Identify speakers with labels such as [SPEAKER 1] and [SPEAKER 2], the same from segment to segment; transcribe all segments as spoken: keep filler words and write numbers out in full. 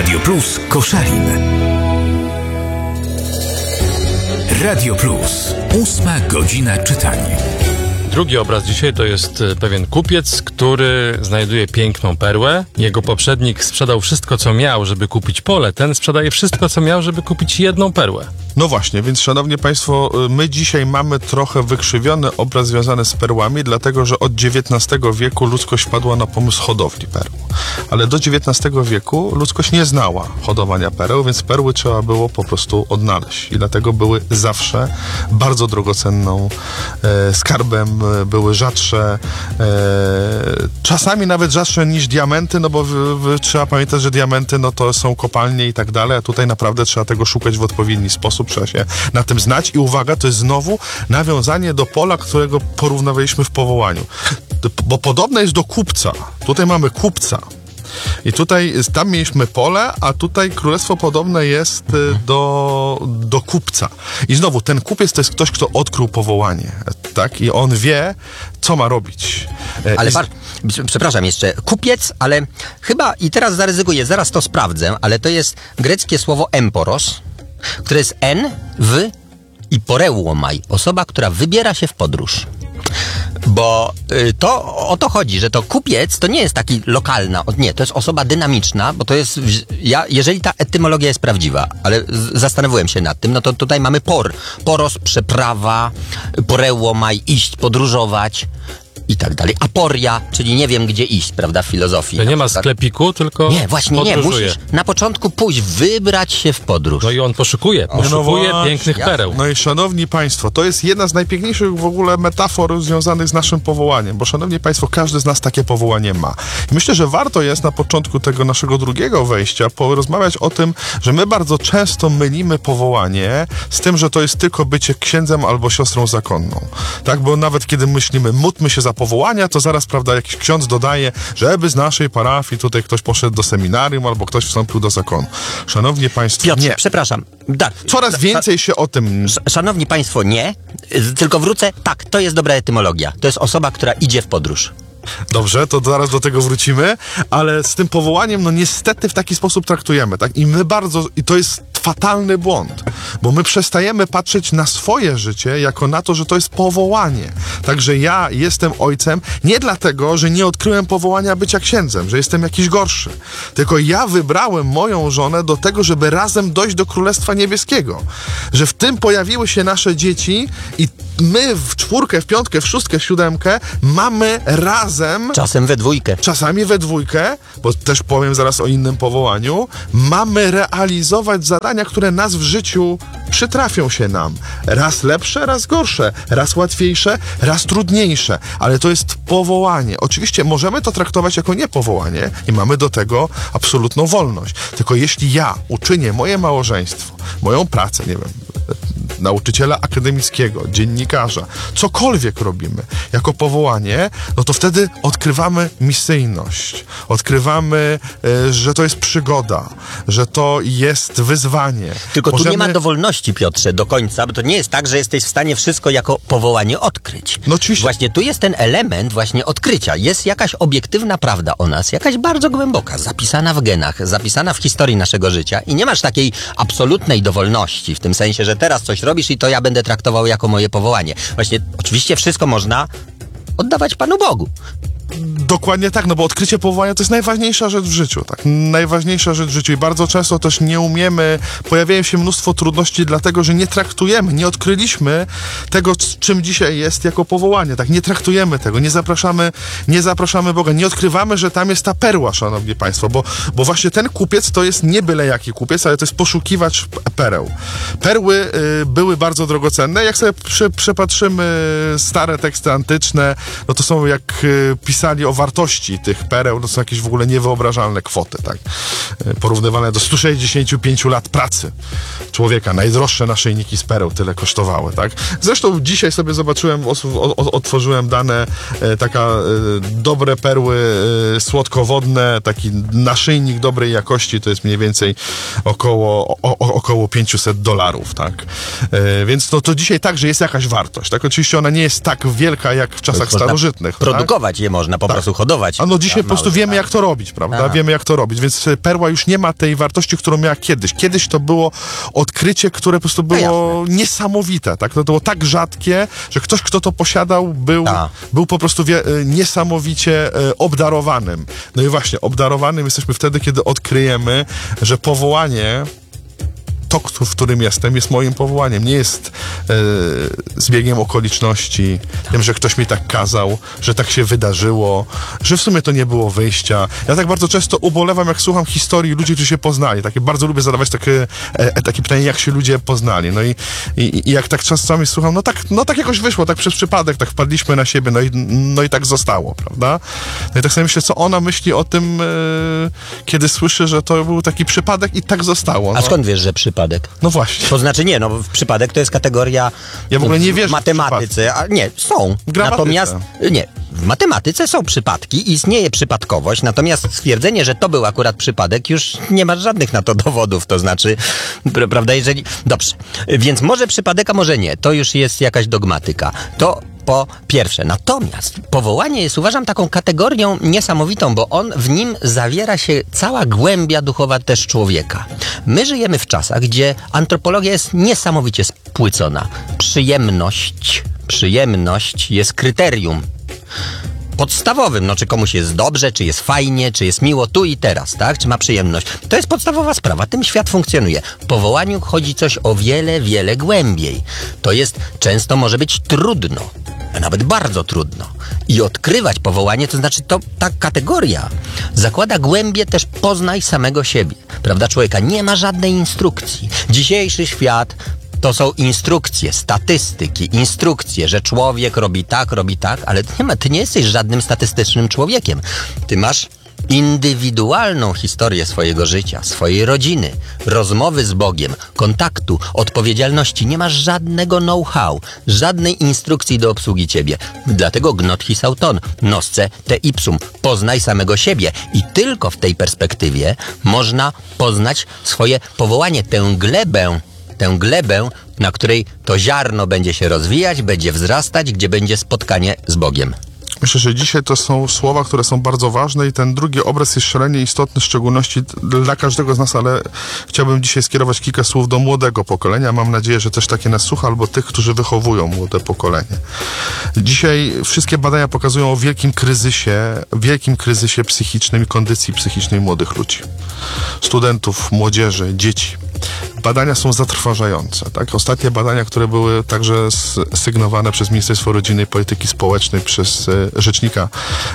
[SPEAKER 1] Radio Plus Koszalin. Radio Plus. Ósma godzina czytania.
[SPEAKER 2] Drugi obraz dzisiaj to jest pewien kupiec, który znajduje piękną perłę. Jego poprzednik sprzedał wszystko, co miał, żeby kupić pole. Ten sprzedaje wszystko, co miał, żeby kupić jedną perłę.
[SPEAKER 3] No właśnie, więc szanowni państwo, my dzisiaj mamy trochę wykrzywiony obraz związany z perłami, dlatego że od dziewiętnastego wieku ludzkość wpadła na pomysł hodowli perł. Ale do dziewiętnastego wieku ludzkość nie znała hodowania pereł, więc perły trzeba było po prostu odnaleźć. I dlatego były zawsze bardzo drogocenną e, skarbem, były rzadsze, e, czasami nawet rzadsze niż diamenty, no bo w, w, trzeba pamiętać, że diamenty no to są kopalnie i tak dalej, a tutaj naprawdę trzeba tego szukać w odpowiedni sposób, trzeba się na tym znać i uwaga, to jest znowu nawiązanie do pola, którego porównywaliśmy w powołaniu, bo podobne jest do kupca. Tutaj mamy kupca. I tutaj, tam mieliśmy pole, a tutaj królestwo podobne jest do, do kupca. I znowu, ten kupiec to jest ktoś, kto odkrył powołanie, tak? I on wie, co ma robić.
[SPEAKER 4] Ale
[SPEAKER 3] I...
[SPEAKER 4] par... przepraszam jeszcze, kupiec, ale chyba, i teraz zaryzykuję, zaraz to sprawdzę, ale to jest greckie słowo emporos, które jest en, w i poreuomai, osoba, która wybiera się w podróż. Bo y, to o to chodzi, że to kupiec to nie jest taki lokalna, nie, to jest osoba dynamiczna, bo to jest, ja, jeżeli ta etymologia jest prawdziwa, ale z, zastanawiałem się nad tym, no to tutaj mamy por, poros, przeprawa, poreuomai, iść, podróżować i tak dalej. Aporia, czyli nie wiem gdzie iść, prawda, w filozofii.
[SPEAKER 2] To nie ma sklepiku, tylko
[SPEAKER 4] Nie, właśnie
[SPEAKER 2] podróżuje.
[SPEAKER 4] nie, musisz na początku pójść, wybrać się w podróż.
[SPEAKER 2] No i on poszukuje, poszukuje
[SPEAKER 3] no
[SPEAKER 2] pięknych
[SPEAKER 4] jasne.
[SPEAKER 2] pereł.
[SPEAKER 3] No i szanowni państwo, to jest jedna z najpiękniejszych w ogóle metafor związanych z naszym powołaniem, bo szanowni państwo, każdy z nas takie powołanie ma. I myślę, że warto jest na początku tego naszego drugiego wejścia porozmawiać o tym, że my bardzo często mylimy powołanie z tym, że to jest tylko bycie księdzem albo siostrą zakonną. Tak, bo nawet kiedy myślimy, módlmy się za powołania, to zaraz, prawda, jakiś ksiądz dodaje, żeby z naszej parafii tutaj ktoś poszedł do seminarium albo ktoś wstąpił do zakonu. Szanowni państwo,
[SPEAKER 4] Piotrze,
[SPEAKER 3] nie.
[SPEAKER 4] przepraszam. Tak.
[SPEAKER 3] Coraz więcej się o tym...
[SPEAKER 4] Szanowni państwo, nie. Tylko wrócę. Tak, to jest dobra etymologia. To jest osoba, która idzie w podróż.
[SPEAKER 3] Dobrze, to zaraz do tego wrócimy, ale z tym powołaniem, no niestety w taki sposób traktujemy, tak? I my bardzo, i to jest fatalny błąd, bo my przestajemy patrzeć na swoje życie jako na to, że to jest powołanie. Także ja jestem ojcem nie dlatego, że nie odkryłem powołania bycia księdzem, że jestem jakiś gorszy, tylko ja wybrałem moją żonę do tego, żeby razem dojść do Królestwa Niebieskiego. Że w tym pojawiły się nasze dzieci i my w czwórkę, w piątkę, w szóstkę, w siódemkę mamy razem,
[SPEAKER 4] Czasem we dwójkę.
[SPEAKER 3] czasami we dwójkę, bo też powiem zaraz o innym powołaniu, mamy realizować zadania, które nas w życiu przytrafią się nam. Raz lepsze, raz gorsze, raz łatwiejsze, raz trudniejsze, ale to jest powołanie. Oczywiście możemy to traktować jako niepowołanie i mamy do tego absolutną wolność. Tylko jeśli ja uczynię moje małżeństwo, moją pracę, nie wiem, nauczyciela akademickiego, dziennikarza, cokolwiek robimy jako powołanie, no to wtedy odkrywamy misyjność. Odkrywamy, y, że to jest przygoda, że to jest wyzwanie.
[SPEAKER 4] Tylko
[SPEAKER 3] Możemy...
[SPEAKER 4] tu nie ma dowolności, Piotrze, do końca, bo to nie jest tak, że jesteś w stanie wszystko jako powołanie odkryć.
[SPEAKER 3] No oczywiście.
[SPEAKER 4] Właśnie tu jest ten element właśnie odkrycia. Jest jakaś obiektywna prawda o nas, jakaś bardzo głęboka, zapisana w genach, zapisana w historii naszego życia i nie masz takiej absolutnej dowolności, w tym sensie, że teraz coś robisz i to ja będę traktował jako moje powołanie. Właśnie, oczywiście wszystko można oddawać Panu Bogu.
[SPEAKER 3] Dokładnie tak, no bo odkrycie powołania to jest najważniejsza rzecz w życiu, tak? Najważniejsza rzecz w życiu i bardzo często też nie umiemy, pojawiają się mnóstwo trudności dlatego, że nie traktujemy, nie odkryliśmy tego, czym dzisiaj jest jako powołanie, tak? Nie traktujemy tego, nie zapraszamy, nie zapraszamy Boga, nie odkrywamy, że tam jest ta perła, szanowni państwo, bo, bo właśnie ten kupiec to jest nie byle jaki kupiec, ale to jest poszukiwacz pereł. Perły y, były bardzo drogocenne, jak sobie przy, przypatrzymy stare teksty antyczne, no to są jak y, pisali o wartości tych pereł, to są jakieś w ogóle niewyobrażalne kwoty, tak? Porównywane do stu sześćdziesięciu pięciu lat pracy człowieka. Najdroższe naszyjniki z pereł tyle kosztowały, tak? Zresztą dzisiaj sobie zobaczyłem, otworzyłem dane, taka dobre perły słodkowodne, taki naszyjnik dobrej jakości, to jest mniej więcej około, o, około pięćset dolarów, tak? Więc no to dzisiaj także jest jakaś wartość, tak? Oczywiście ona nie jest tak wielka jak w czasach starożytnych.
[SPEAKER 4] Produkować
[SPEAKER 3] tak?
[SPEAKER 4] je można. można po prostu hodować.
[SPEAKER 3] A no dzisiaj po prostu
[SPEAKER 4] małe
[SPEAKER 3] wiemy,
[SPEAKER 4] stado.
[SPEAKER 3] jak to robić, prawda?
[SPEAKER 4] Tak.
[SPEAKER 3] Wiemy, jak to robić, więc e, perła już nie ma tej wartości, którą miała kiedyś. Kiedyś to było odkrycie, które po prostu było niesamowite, tak? To było tak rzadkie, że ktoś, kto to posiadał, był,
[SPEAKER 4] Tak.
[SPEAKER 3] był po prostu wie, e, niesamowicie e, obdarowanym. No i właśnie, obdarowanym jesteśmy wtedy, kiedy odkryjemy, że powołanie, to, w którym jestem, jest moim powołaniem. Nie jest e, zbiegiem okoliczności, tym, że ktoś mi tak kazał, że tak się wydarzyło, że w sumie to nie było wyjścia. Ja tak bardzo często ubolewam, jak słucham historii ludzi, którzy się poznali. Takie, bardzo lubię zadawać takie, e, takie pytanie, jak się ludzie poznali. No i, i, i jak tak czasami słucham, no tak, no tak jakoś wyszło, tak przez przypadek, tak wpadliśmy na siebie, no i, no i tak zostało, prawda? No i tak sobie myślę, co ona myśli o tym, e, kiedy słyszy, że to był taki przypadek i tak zostało.
[SPEAKER 4] A
[SPEAKER 3] No.
[SPEAKER 4] skąd wiesz, że przypadek?
[SPEAKER 3] No właśnie.
[SPEAKER 4] To znaczy nie, no przypadek to jest kategoria
[SPEAKER 3] Ja w ogóle nie wierzę
[SPEAKER 4] w
[SPEAKER 3] w
[SPEAKER 4] matematyce, a nie, są.
[SPEAKER 3] Gramatyce.
[SPEAKER 4] Natomiast nie, w matematyce są przypadki, istnieje przypadkowość, natomiast stwierdzenie, że to był akurat przypadek, już nie masz żadnych na to dowodów, to znaczy, pr- prawda, jeżeli... Dobrze, więc może przypadek, a może nie, to już jest jakaś dogmatyka. To po pierwsze. Natomiast powołanie jest, uważam, taką kategorią niesamowitą, bo on w nim zawiera się cała głębia duchowa też człowieka. My żyjemy w czasach, gdzie antropologia jest niesamowicie spłycona. Przyjemność, przyjemność jest kryterium podstawowym, no czy komuś jest dobrze, czy jest fajnie, czy jest miło tu i teraz, tak? Czy ma przyjemność. To jest podstawowa sprawa, tym świat funkcjonuje. W powołaniu chodzi coś o wiele, wiele głębiej. To jest, często może być trudno, a nawet bardzo trudno. I odkrywać powołanie, to znaczy to, ta kategoria zakłada głębię też poznaj samego siebie, prawda, człowieka. Nie ma żadnej instrukcji. Dzisiejszy świat to są instrukcje, statystyki, instrukcje, że człowiek robi tak, robi tak, ale ty nie, ma, ty nie jesteś żadnym statystycznym człowiekiem. Ty masz indywidualną historię swojego życia, swojej rodziny, rozmowy z Bogiem, kontaktu, odpowiedzialności. Nie masz żadnego know-how, żadnej instrukcji do obsługi ciebie. Dlatego gnot his auton, nosce te ipsum. Poznaj samego siebie. I tylko w tej perspektywie można poznać swoje powołanie, tę glebę, tę glebę, na której to ziarno będzie się rozwijać, będzie wzrastać, gdzie będzie spotkanie z Bogiem.
[SPEAKER 3] Myślę, że dzisiaj to są słowa, które są bardzo ważne i ten drugi obraz jest szalenie istotny, w szczególności dla każdego z nas, ale chciałbym dzisiaj skierować kilka słów do młodego pokolenia. Mam nadzieję, że też takie nas słucha, albo tych, którzy wychowują młode pokolenie. Dzisiaj wszystkie badania pokazują o wielkim kryzysie, wielkim kryzysie psychicznym i kondycji psychicznej młodych ludzi. Studentów, młodzieży, dzieci. Badania są zatrważające. Tak? Ostatnie badania, które były także sygnowane przez Ministerstwo Rodziny i Polityki Społecznej, przez e, Rzecznika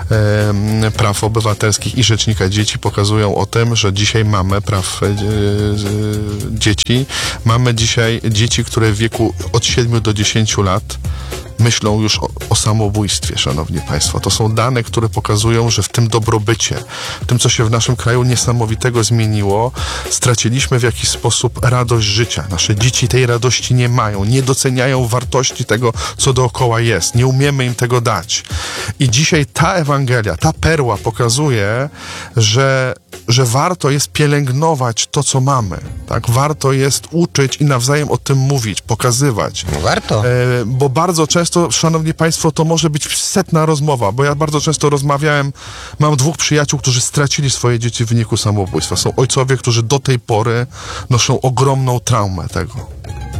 [SPEAKER 3] e, Praw Obywatelskich i Rzecznika Dzieci pokazują o tym, że dzisiaj mamy praw e, e, dzieci. Mamy dzisiaj dzieci, które w wieku od siedmiu do dziesięciu lat myślą już o, o samobójstwie, szanowni państwo. To są dane, które pokazują, że w tym dobrobycie, w tym, co się w naszym kraju niesamowitego zmieniło, straciliśmy w jakiś sposób radość życia. Nasze dzieci tej radości nie mają, nie doceniają wartości tego, co dookoła jest. Nie umiemy im tego dać. I dzisiaj ta Ewangelia, ta perła pokazuje, że, że warto jest pielęgnować to, co mamy. Tak? Warto jest uczyć i nawzajem o tym mówić, pokazywać.
[SPEAKER 4] No warto.
[SPEAKER 3] E, bo bardzo często, szanowni państwo, to może być setna rozmowa, bo ja bardzo często rozmawiałem, mam dwóch przyjaciół, którzy stracili swoje dzieci w wyniku samobójstwa. Są ojcowie, którzy do tej pory noszą ogromną traumę tego.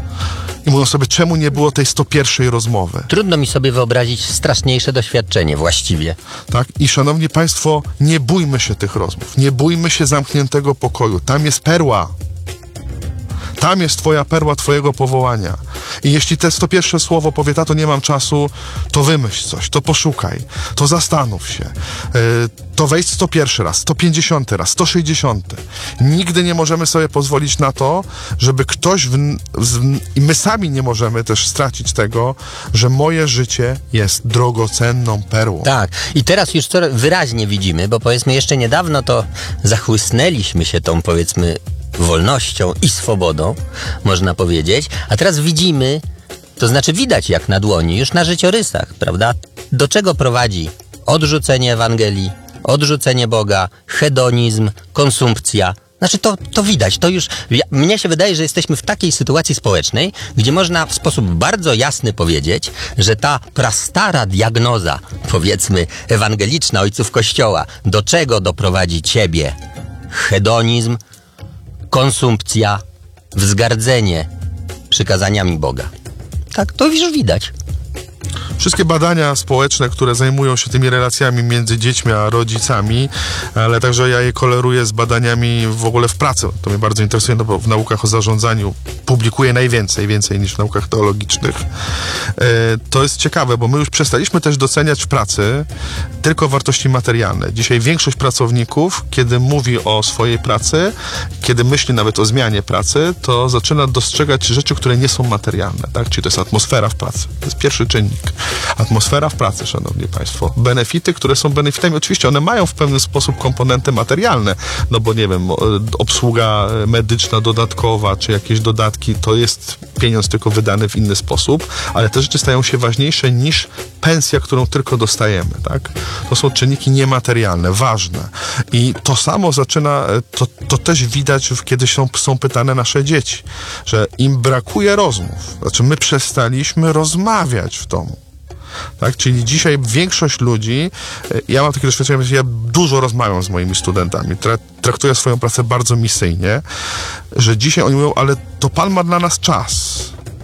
[SPEAKER 3] I mówią sobie, czemu nie było tej sto pierwszej rozmowy.
[SPEAKER 4] Trudno mi sobie wyobrazić straszniejsze doświadczenie właściwie.
[SPEAKER 3] Tak? I szanowni państwo, nie bójmy się tych rozmów. Nie bójmy się zamkniętego pokoju. Tam jest perła. Tam jest twoja perła twojego powołania. I jeśli te sto pierwsze słowo powie, tato, nie mam czasu, to wymyśl coś, to poszukaj, to zastanów się, yy, to wejdź sto pierwszy raz, sto pięćdziesiąty raz, sto sześćdziesiąty. Nigdy nie możemy sobie pozwolić na to, żeby ktoś, w, w, i my sami nie możemy też stracić tego, że moje życie jest drogocenną perłą.
[SPEAKER 4] Tak. I teraz już coraz wyraźnie widzimy, bo powiedzmy jeszcze niedawno to zachłysnęliśmy się tą, powiedzmy, wolnością i swobodą, można powiedzieć, a teraz widzimy, to znaczy widać jak na dłoni, już na życiorysach, prawda? Do czego prowadzi odrzucenie Ewangelii, odrzucenie Boga, hedonizm, konsumpcja, Znaczy to, to widać, to już, ja, mnie się wydaje, że jesteśmy w takiej sytuacji społecznej, gdzie można w sposób bardzo jasny powiedzieć, że ta prastara diagnoza, powiedzmy ewangeliczna ojców Kościoła, do czego doprowadzi ciebie hedonizm, konsumpcja, wzgardzenie przykazaniami Boga. Tak, to już widać.
[SPEAKER 3] Wszystkie badania społeczne, które zajmują się tymi relacjami między dziećmi a rodzicami, ale także ja je koleruję z badaniami w ogóle w pracy. To mnie bardzo interesuje, no bo w naukach o zarządzaniu publikuję najwięcej, więcej niż w naukach teologicznych. To jest ciekawe, bo my już przestaliśmy też doceniać w pracy tylko wartości materialne. Dzisiaj większość pracowników, kiedy mówi o swojej pracy, kiedy myśli nawet o zmianie pracy, to zaczyna dostrzegać rzeczy, które nie są materialne, tak? Czyli to jest atmosfera w pracy. To jest pierwszy czynnik. Atmosfera w pracy, szanowni państwo. Benefity, które są benefitami, oczywiście one mają w pewien sposób komponenty materialne, no bo nie wiem, obsługa medyczna dodatkowa, czy jakieś dodatki, to jest pieniądz tylko wydany w inny sposób, ale te rzeczy stają się ważniejsze niż pensja, którą tylko dostajemy, tak? To są czynniki niematerialne, ważne. I to samo zaczyna, to, to też widać, kiedy są, są pytane nasze dzieci, że im brakuje rozmów. Znaczy my przestaliśmy rozmawiać w domu. Tak? Czyli dzisiaj większość ludzi, ja mam takie doświadczenie, że ja dużo rozmawiam z moimi studentami, tra- traktuję swoją pracę bardzo misyjnie, że dzisiaj oni mówią, ale to Pan ma dla nas czas.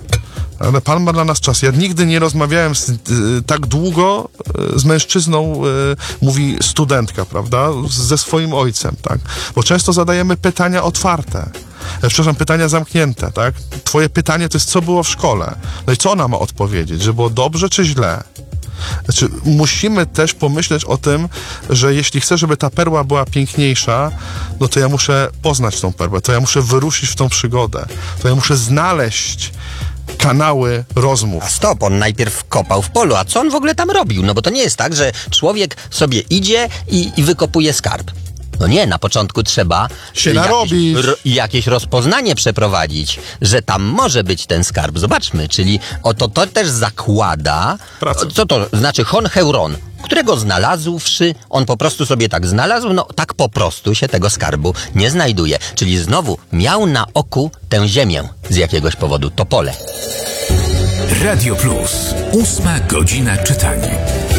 [SPEAKER 3] Ale Pan ma dla nas czas. Ja nigdy nie rozmawiałem z, y, tak długo y, z mężczyzną, y, mówi studentka, prawda, ze swoim ojcem, tak? Bo często zadajemy pytania otwarte. Przepraszam, pytania zamknięte, tak? Twoje pytanie to jest, co było w szkole? No i co ona ma odpowiedzieć? Że było dobrze czy źle? Znaczy, musimy też pomyśleć o tym, że jeśli chcę, żeby ta perła była piękniejsza, no to ja muszę poznać tą perłę, to ja muszę wyruszyć w tą przygodę, to ja muszę znaleźć kanały rozmów.
[SPEAKER 4] A stop, on najpierw kopał w polu, a co on w ogóle tam robił? No bo to nie jest tak, że człowiek sobie idzie i, i wykopuje skarb. No nie, na początku trzeba
[SPEAKER 3] się
[SPEAKER 4] jakieś,
[SPEAKER 3] narobić.
[SPEAKER 4] r, jakieś rozpoznanie przeprowadzić, że tam może być ten skarb. Zobaczmy, czyli oto to też zakłada,
[SPEAKER 3] Pracę.
[SPEAKER 4] co to znaczy hon heuron, którego znalazłszy, on po prostu sobie tak znalazł, no tak po prostu się tego skarbu nie znajduje. Czyli znowu miał na oku tę ziemię z jakiegoś powodu, to pole.
[SPEAKER 1] Radio Plus. Ósma godzina czytania.